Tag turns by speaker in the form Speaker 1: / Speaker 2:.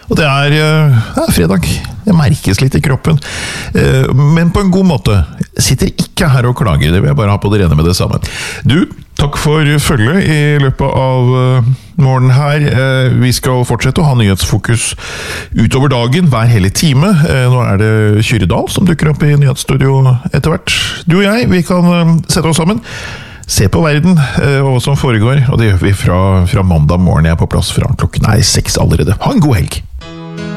Speaker 1: Og det er fredag. Det merkes litt i kroppen. Men på en god måte. Jeg sitter ikke her og klager, det vil jeg bare ha på det rene med det samme. Du, takk for følget i løpet av morgenen her. Vi skal fortsette å ha nyhetsfokus utover dagen, hver hele time. Nå er det Kyrre Dahl som dukker opp i nyhetsstudio etter hvert. Du og jeg, vi kan sette oss sammen. Se på verden og hva som foregår, og det gjør vi fra mandag morgen. Jeg er på plass fra klokken 6 allerede. Ha en god helg!